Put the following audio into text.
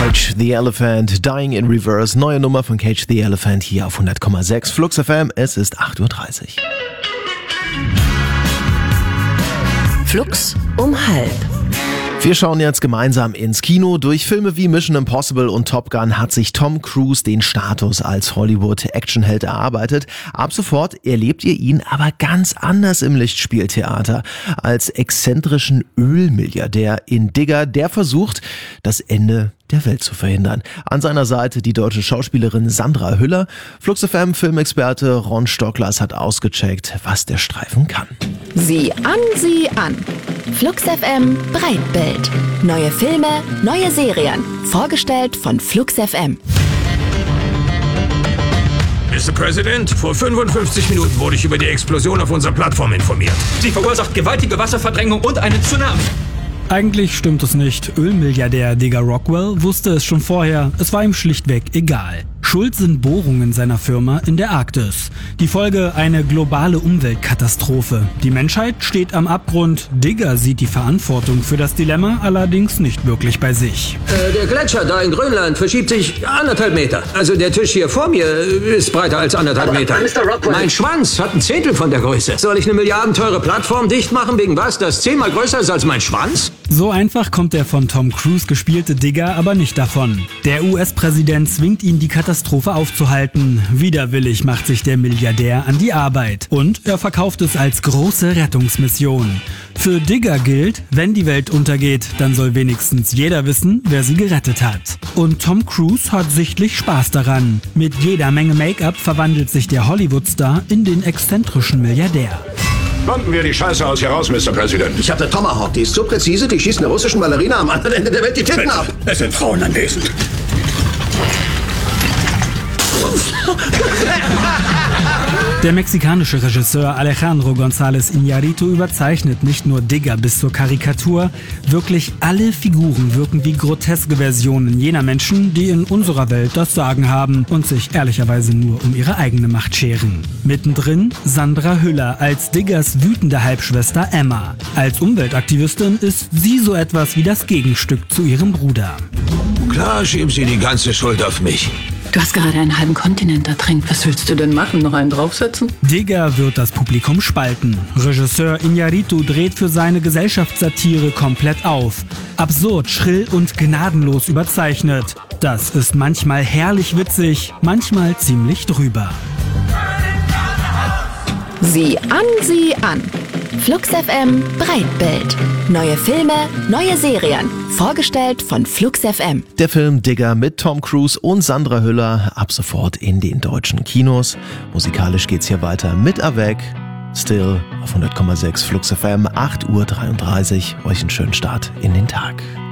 Cage the Elephant, Dying in Reverse, neue Nummer von Cage the Elephant hier auf 100,6 Flux FM, es ist 8:30 Uhr. Flux um 12:30. Wir schauen jetzt gemeinsam ins Kino. Durch Filme wie Mission Impossible und Top Gun hat sich Tom Cruise den Status als Hollywood-Actionheld erarbeitet. Ab sofort erlebt ihr ihn aber ganz anders im Lichtspieltheater. Als exzentrischen Ölmilliardär in Digger, der versucht, das Ende der Welt zu verhindern. An seiner Seite die deutsche Schauspielerin Sandra Hüller. Flux FM Filmexperte Ron Stocklers hat ausgecheckt, was der Streifen kann. Sieh an. Flux FM Breitbild. Neue Filme, neue Serien. Vorgestellt von Flux FM. Mr. President, vor 55 Minuten wurde ich über die Explosion auf unserer Plattform informiert. Sie verursacht gewaltige Wasserverdrängung und einen Tsunami. Eigentlich stimmt es nicht. Ölmilliardär Digger Rockwell wusste es schon vorher. Es war ihm schlichtweg egal. Schuld sind Bohrungen seiner Firma in der Arktis. Die Folge: eine globale Umweltkatastrophe. Die Menschheit steht am Abgrund. Digger sieht die Verantwortung für das Dilemma allerdings nicht wirklich bei sich. Der Gletscher da in Grönland verschiebt sich 1,5 Meter. Also der Tisch hier vor mir ist breiter als 1,5 Meter. Mein Schwanz hat 1/10 von der Größe. Soll ich eine milliardenteure Plattform dicht machen wegen was, das 10-mal größer ist als mein Schwanz? So einfach kommt der von Tom Cruise gespielte Digger aber nicht davon. Der US-Präsident zwingt ihn, die Katastrophe aufzuhalten. Widerwillig macht sich der Milliardär an die Arbeit. Und er verkauft es als große Rettungsmission. Für Digger gilt, wenn die Welt untergeht, dann soll wenigstens jeder wissen, wer sie gerettet hat. Und Tom Cruise hat sichtlich Spaß daran. Mit jeder Menge Make-up verwandelt sich der Hollywood-Star in den exzentrischen Milliardär. Bomben wir die Scheiße aus hier raus, Mr. President. Ich habe eine Tomahawk, die ist so präzise, die schießt einer russischen Ballerina am anderen Ende der Welt die Titten ab. Es sind Frauen anwesend. Der mexikanische Regisseur Alejandro González Iñárritu überzeichnet nicht nur Digger bis zur Karikatur. Wirklich alle Figuren wirken wie groteske Versionen jener Menschen, die in unserer Welt das Sagen haben und sich ehrlicherweise nur um ihre eigene Macht scheren. Mittendrin Sandra Hüller als Diggers wütende Halbschwester Emma. Als Umweltaktivistin ist sie so etwas wie das Gegenstück zu ihrem Bruder. Klar schieben Sie die ganze Schuld auf mich. Du hast gerade einen halben Kontinent ertränkt. Was willst du denn machen? Noch einen draufsetzen? Digger wird das Publikum spalten. Regisseur Iñárritu dreht für seine Gesellschaftssatire komplett auf. Absurd, schrill und gnadenlos überzeichnet. Das ist manchmal herrlich witzig, manchmal ziemlich drüber. Sieh an. Flux FM Breitbild. Neue Filme, neue Serien. Vorgestellt von Flux FM. Der Film Digger mit Tom Cruise und Sandra Hüller ab sofort in den deutschen Kinos. Musikalisch geht's hier weiter mit Avec, Still auf 100,6 Flux FM, 8:33 Uhr. Euch einen schönen Start in den Tag.